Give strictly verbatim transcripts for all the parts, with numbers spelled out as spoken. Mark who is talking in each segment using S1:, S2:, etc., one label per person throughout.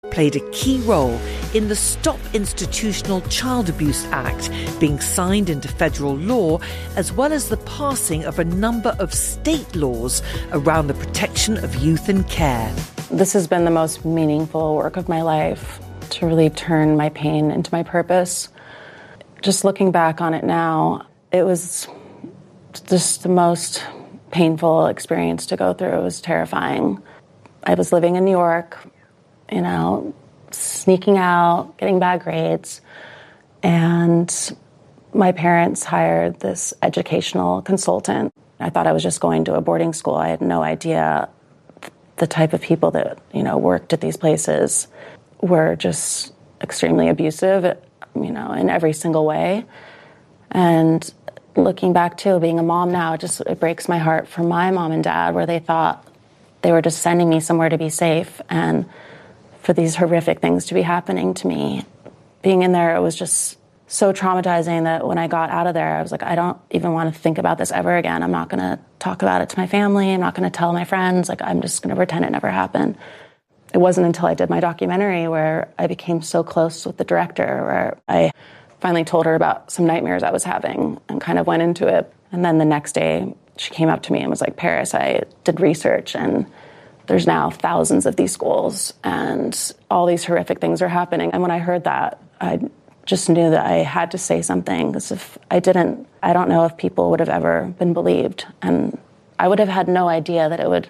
S1: played a key role in the Stop Institutional Child Abuse Act being signed into federal law, as well as the passing of a number of state laws around the protection of youth in care.
S2: This has been the most meaningful work of my life, to really turn my pain into my purpose. Just looking back on it now, it was just the most painful experience to go through. It was terrifying. I was living in New York, you know, sneaking out, getting bad grades. And my parents hired this educational consultant. I thought I was just going to a boarding school. I had no idea the type of people that, you know, worked at these places were just extremely abusive, you know, in every single way. And looking back to being a mom now, it just it breaks my heart for my mom and dad, where they thought they were just sending me somewhere to be safe, and for these horrific things to be happening to me. Being in there, it was just so traumatizing that when I got out of there, I was like, I don't even want to think about this ever again. I'm not going to talk about it to my family. I'm not going to tell my friends. Like, I'm just going to pretend it never happened. It wasn't until I did my documentary where I became so close with the director, where I finally told her about some nightmares I was having and kind of went into it. And then the next day, she came up to me and was like, Paris, I did research, and there's now thousands of these schools, and all these horrific things are happening. And when I heard that, I just knew that I had to say something, because if I didn't, I don't know if people would have ever been believed. And I would have had no idea that it would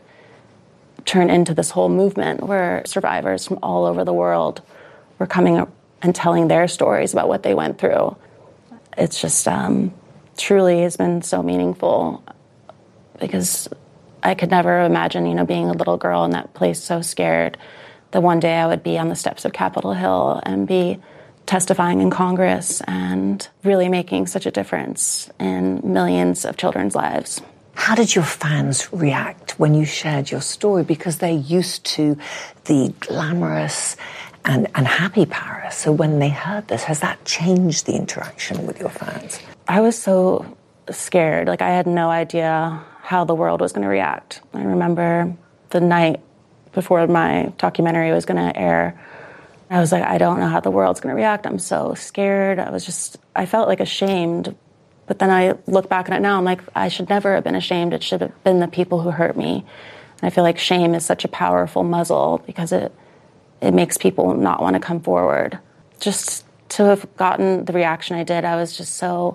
S2: turn into this whole movement where survivors from all over the world were coming up and telling their stories about what they went through. It's just um, truly has been so meaningful, because I could never imagine, you know, being a little girl in that place, so scared that one day I would be on the steps of Capitol Hill and be testifying in Congress and really making such a difference in millions of children's lives.
S3: How did your fans react when you shared your story? Because they're used to the glamorous and, and happy Paris. So when they heard this, has that changed the interaction with your fans?
S2: I was so scared. Like, I had no idea how the world was going to react. I remember the night before my documentary was going to air, I was like, I don't know how the world's going to react. I'm so scared. I was just, I felt like ashamed. But then I look back on it now, I'm like, I should never have been ashamed. It should have been the people who hurt me. And I feel like shame is such a powerful muzzle, because it it makes people not want to come forward. Just to have gotten the reaction I did, I was just so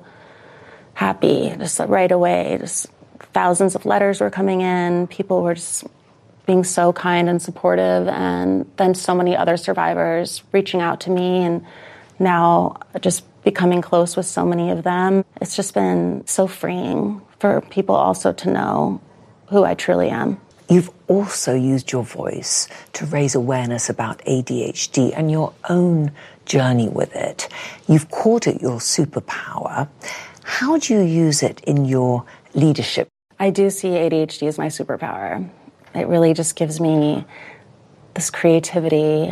S2: happy, just right away. Just thousands of letters were coming in. People were just being so kind and supportive. And then so many other survivors reaching out to me, and now just becoming close with so many of them. It's just been so freeing for people also to know who I truly am.
S3: You've also used your voice to raise awareness about A D H D and your own journey with it. You've called it your superpower. How do you use it in your leadership?
S2: I do see A D H D as my superpower. It really just gives me this creativity,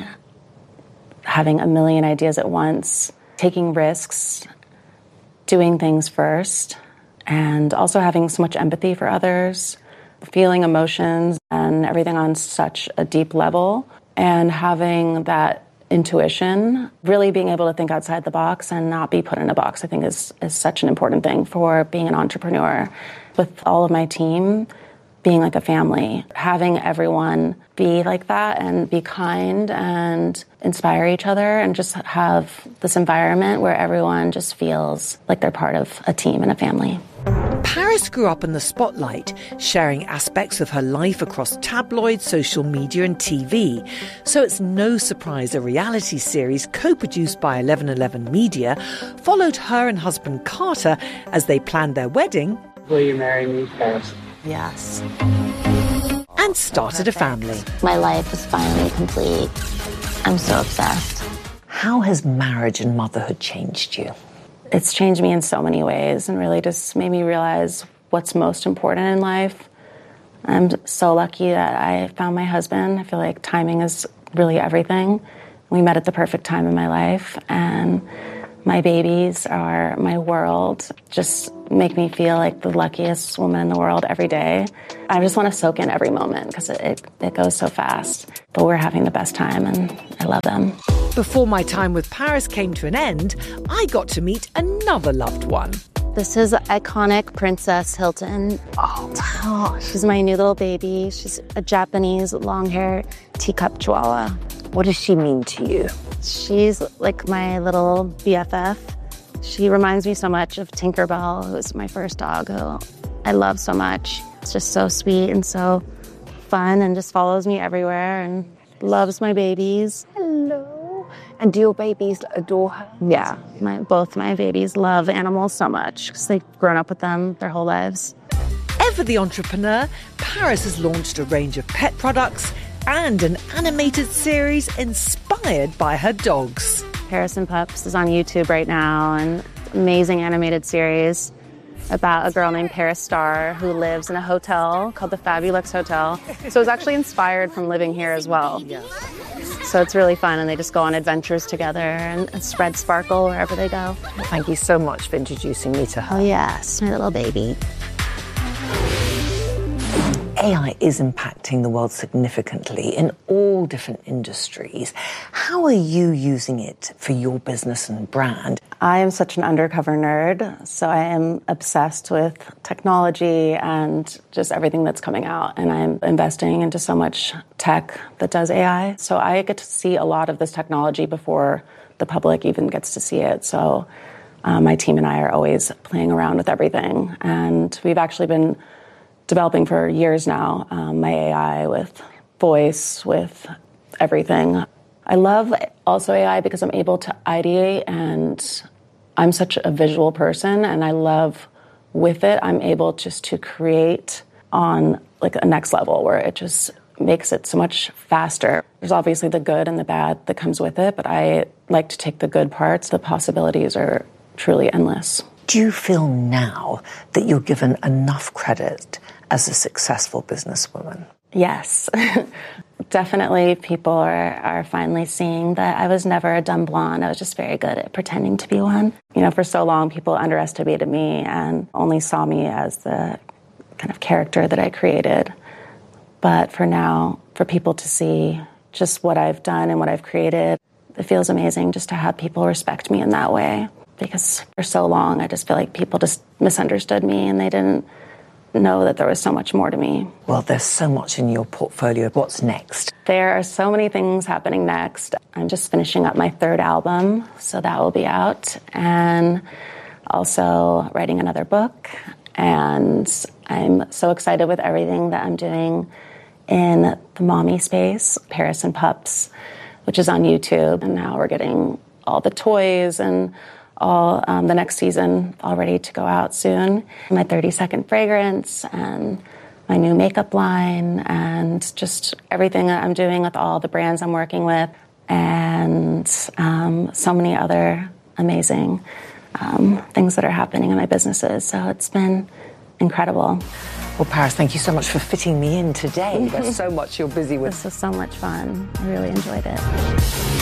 S2: having a million ideas at once, taking risks, doing things first, and also having so much empathy for others, feeling emotions and everything on such a deep level, and having that intuition, really being able to think outside the box and not be put in a box, I think is, is such an important thing for being an entrepreneur. With all of my team, being like a family, having everyone be like that and be kind and inspire each other, and just have this environment where everyone just feels like they're part of a team and a family.
S1: Paris grew up in the spotlight, sharing aspects of her life across tabloids, social media and T V. So it's no surprise a reality series co-produced by eleven eleven Media followed her and husband Carter as they planned their wedding.
S4: Will you marry me, Paris?
S2: Yes.
S1: And started a family.
S5: My life is finally complete. I'm so obsessed.
S3: How has marriage and motherhood changed you?
S2: It's changed me in so many ways, and really just made me realize what's most important in life. I'm so lucky that I found my husband. I feel like timing is really everything. We met at the perfect time in my life, and my babies are my world. Just make me feel like the luckiest woman in the world every day. I just want to soak in every moment because it, it, it goes so fast. But we're having the best time and I love them.
S1: Before my time with Paris came to an end, I got to meet another loved one.
S5: This is iconic Princess Hilton.
S3: Oh, gosh.
S5: She's my new little baby. She's a Japanese long-haired teacup chihuahua.
S3: What does she mean to you?
S5: She's like my little B F F. She reminds me so much of Tinkerbell, who was my first dog, who I love so much. It's just so sweet and so fun and just follows me everywhere and loves my babies.
S3: Hello. And do your babies adore her?
S5: Yeah, my, both my babies love animals so much because they've grown up with them their whole lives.
S1: Ever the entrepreneur, Paris has launched a range of pet products and an animated series inspired by her dogs.
S5: Paris and Pups is on YouTube right now, an amazing animated series about a girl named Paris Starr who lives in a hotel called the Fabulous Hotel. So it's actually inspired from living here as well. So it's really fun, and they just go on adventures together and spread sparkle wherever they go.
S3: Thank you so much for introducing me to her.
S5: Oh yes, my little baby.
S3: A I is impacting the world significantly in all different industries. How are you using it for your business and brand?
S2: I am such an undercover nerd, so I am obsessed with technology and just everything that's coming out. And I'm investing into so much tech that does A I. So I get to see a lot of this technology before the public even gets to see it. So uh, my team and I are always playing around with everything. And we've actually been developing for years now, um, my A I with voice, with everything. I love also A I because I'm able to ideate, and I'm such a visual person, and I love with it, I'm able just to create on like a next level where it just makes it so much faster. There's obviously the good and the bad that comes with it, but I like to take the good parts. The possibilities are truly endless.
S3: Do you feel now that you're given enough credit as a successful businesswoman?
S2: Yes. Definitely people are, are finally seeing that I was never a dumb blonde. I was just very good at pretending to be one. You know, for so long, people underestimated me and only saw me as the kind of character that I created. But for now, for people to see just what I've done and what I've created, it feels amazing just to have people respect me in that way. Because for so long, I just feel like people just misunderstood me and they didn't know that there was so much more to me.
S3: Well, there's so much in your portfolio. What's next?
S2: There are so many things happening next. I'm just finishing up my third album, so that will be out. And also writing another book. And I'm so excited with everything that I'm doing in the mommy space, Paris and Pups, which is on YouTube. And now we're getting all the toys and all um, the next season all ready to go out soon. My thirty second fragrance and my new makeup line and just everything that I'm doing with all the brands I'm working with and um, so many other amazing um, things that are happening in my businesses. So it's been incredible.
S3: Well, Paris, thank you so much for fitting me in today. There's so much you're busy with.
S2: This was so much fun. I really enjoyed it.